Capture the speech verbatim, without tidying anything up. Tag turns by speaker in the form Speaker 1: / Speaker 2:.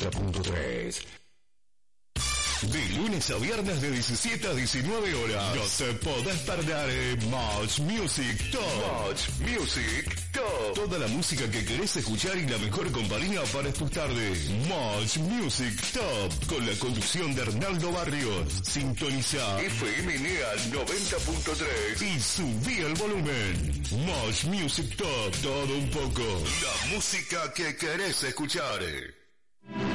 Speaker 1: noventa punto tres. De lunes a viernes de diecisiete a diecinueve horas. No te podés perder Much Music Top. Much Music Top. Toda la música que querés escuchar y la mejor compañía para tus tardes. Much Music Top. Con la conducción de Arnaldo Barrios. Sintoniza F M N E A noventa punto tres y subí el volumen. Much Music Top. Todo un poco. La música que querés escuchar.